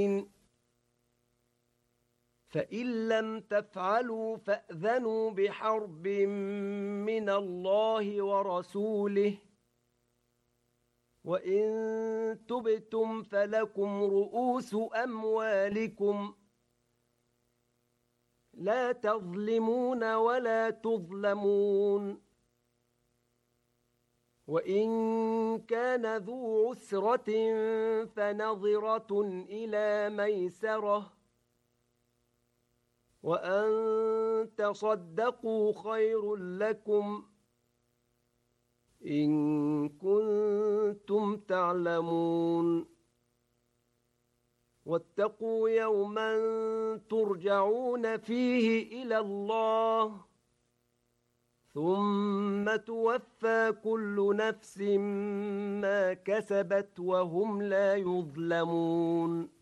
فإن لم تفعلوا فأذنوا بحرب من الله ورسوله وإن تبتم فلكم رؤوس أموالكم لا تظلمون ولا تظلمون وإن كان ذو عسرة فنظرة إلى ميسرة وأن تصدقوا خير لكم إن كنتم تعلمون واتقوا يوما ترجعون فيه إلى الله ثم توفى كل نفس ما كسبت وهم لا يظلمون